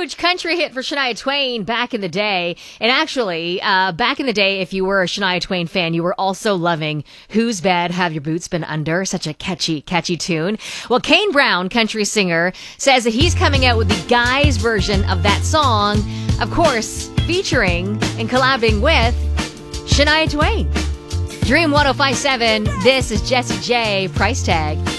huge country hit for Shania Twain back in the day. And actually, back in the day, if you were a Shania Twain fan, you were also loving Whose Bed Have Your Boots Been Under? Such a catchy tune. Well, Kane Brown, country singer, says that he's coming out with the guys version of that song, of course, featuring and collabing with Shania Twain. Dream 105.7, this is Jessie J, Price Tag.